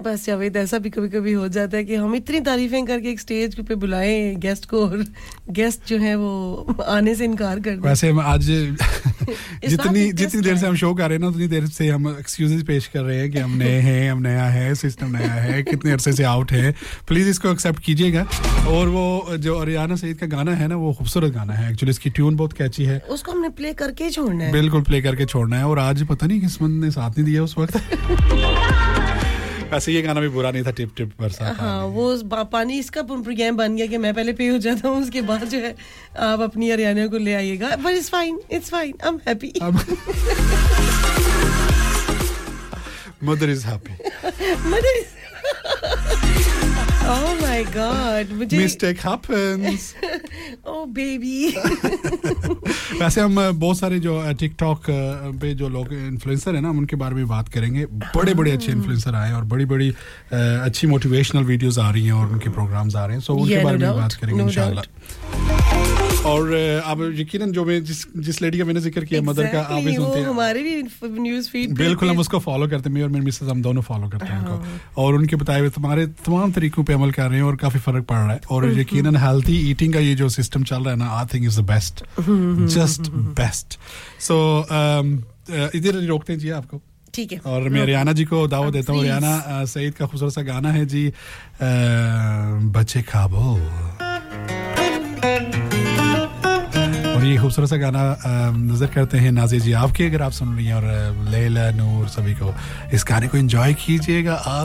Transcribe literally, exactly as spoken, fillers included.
बस जावेद ऐसा भी कभी-कभी हो जाता है कि हम इतनी तारीफें करके एक स्टेज पे बुलाएं गेस्ट को और गेस्ट जो है वो आने से इनकार कर दें. वैसे हम आज जितनी जितनी देर से हम शो कर रहे हैं ना उतनी देर से हम एक्सक्यूजेस पेश कर रहे हैं कि हम नए हैं, हम नया है, सिस्टम नया है, कितने अरसे से आउट है. प्लीज इसको एक्सेप्ट कीजिएगा. और वो जो अरियाना सईद का गाना है ना वो खूबसूरत गाना है. एक्चुअली इसकी ट्यून बहुत कैची है. उसको हमने प्ले करके छोड़ना है. बिल्कुल प्ले करके छोड़ना है. और आज पता नहीं किस्मत ने साथ नहीं दिया उस वक्त. वैसे ये गाना भी बुरा नहीं था. टिप टिप बरसात. हाँ वो पानी इसका प्रोग्राम बन गया कि मैं पहले पे हो जाता हूँ उसके बाद जो है आप अपनी हरियाणा को ले आइएगा. But it's fine, it's fine, I am happy. Mother is happy. Mother is Oh my God, मुझे mistake happens. Oh baby. वैसे हम बहुत सारे जो टिकटॉक पे जो लोग इन्फ्लुएंसर हैं ना हम उनके बारे में बात करेंगे. बड़े बड़े अच्छे इन्फ्लुएंसर आए और बड़ी बड़ी अच्छी मोटिवेशनल वीडियोस आ रही हैं और उनके प्रोग्राम्स आ रहे हैं. सो उनके yeah, बारे no में doubt, बात करेंगे no इंशाल्लाह. और अब यकीनन जो मैं जिस जिस लेडी का मैंने जिक्र किया मदर का आप भी सुनते हैं. हमारे भी न्यूज़ फीड बिल्कुल हम उसको फॉलो करते हैं. मैं और मेरी मिसेस हम दोनों फॉलो करते हैं उनको और उनके बताए हुए तुम्हारे तमाम तरीकों पे अमल कर रहे हैं और काफी फर्क पड़ रहा है. और यकीनन हेल्थी ईटिंग का ये जो सिस्टम चल रहा है ना I think is the best, just best. सो इधर रोकते हैं जी आपको. ठीक है. और मैं रियाना जी को दावत देता हूँ. रियाना सईद का खूबसूरत सा गाना है जी बच्चे खाबो. और ये खूबसूरत सा गाना नजर करते हैं नाज़िया जी आपके, अगर आप सुन रही हैं. और लैला नूर सभी को इस गाने को एंजॉय कीजिएगा. आप